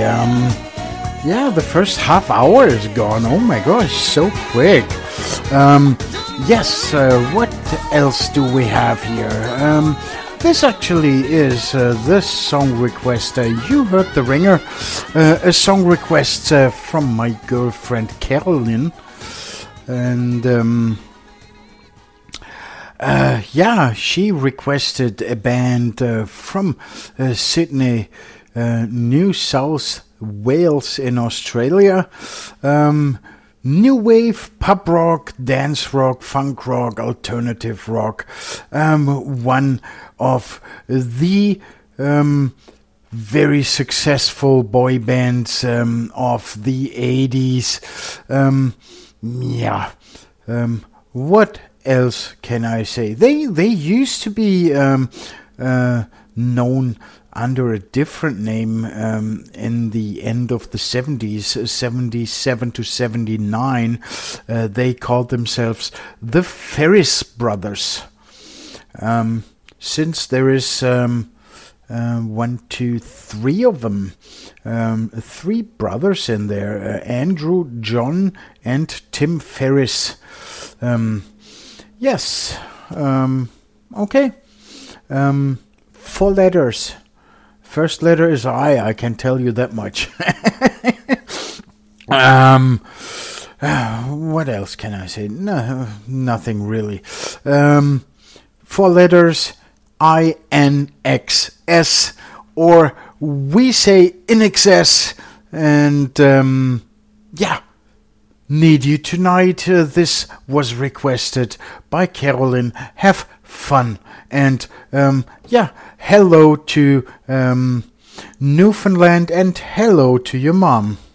Yeah, the first half hour is gone. Oh my gosh, so quick. Yes, what else do we have here? This actually is this song request. You heard the ringer. A song request from my girlfriend Carolyn. And yeah, she requested a band from Sydney, New South Wales in Australia. New wave, pop rock, dance rock, funk rock, alternative rock. One of the very successful boy bands of the 80s. What else can I say? They used to be known under a different name in the end of the 70s, 77 to 79. They called themselves the Ferris Brothers. Since there is 1, 2, 3 of them, 3 brothers in there, Andrew, John, and Tim Ferris. Yes. Okay. 4 letters. First letter is I can tell you that much. What else can I say? No, nothing really. 4 letters, INXS, or we say in excess, and yeah. Need you tonight. This was requested by Carolyn. Have fun. And yeah, hello to Newfoundland and hello to your mom.